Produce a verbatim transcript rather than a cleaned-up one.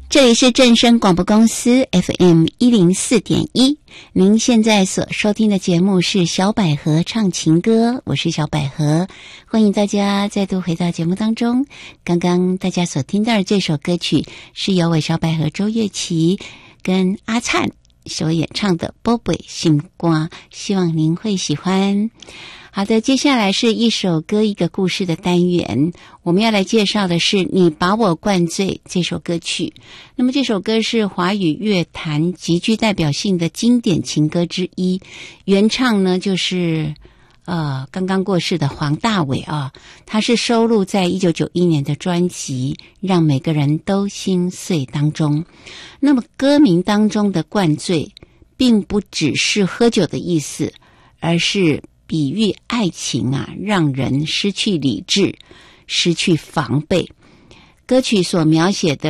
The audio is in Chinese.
这里是正声广播公司 F M 一零四点一，您现在所收听的节目是小百合唱情歌，我是小百合，欢迎大家再度回到节目当中。刚刚大家所听到的这首歌曲是由韦小百合、周月琪跟阿灿所演唱的《宝贝心瓜》，希望您会喜欢。好的，接下来是一首歌一个故事的单元，我们要来介绍的是你把我灌醉这首歌曲。那么这首歌是华语乐坛极具代表性的经典情歌之一，原唱呢就是呃刚刚过世的黄大炜啊，他是收录在一九九一年的专辑《让每个人都心碎》当中。那么歌名当中的灌醉并不只是喝酒的意思，而是比喻爱情啊，让人失去理智，失去防备。歌曲所描写的